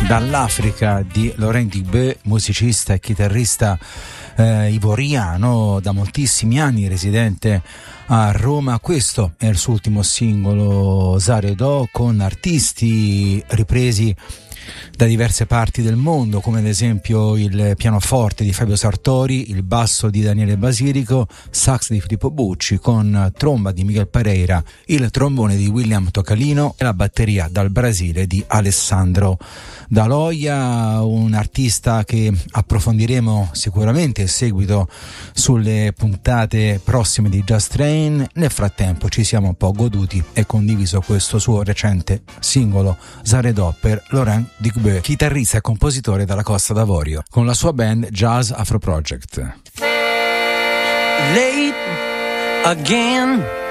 Dall'Africa di Laurent Dubé, musicista e chitarrista ivoriano da moltissimi anni, residente a Roma. Questo è il suo ultimo singolo, Zaredò, con artisti ripresi da diverse parti del mondo, come ad esempio il pianoforte di Fabio Sartori, il basso di Daniele Basilico, sax di Filippo Bucci, con tromba di Miguel Pereira, il trombone di William Tocalino e la batteria dal Brasile di Alessandro Daloia, un artista che approfondiremo sicuramente in seguito sulle puntate prossime di Just Train. Nel frattempo ci siamo un po' goduti e condiviso questo suo recente singolo Zaredò per Laurent Dubé, chitarrista e compositore dalla Costa d'Avorio, con la sua band Jazz Afro Project. Late again.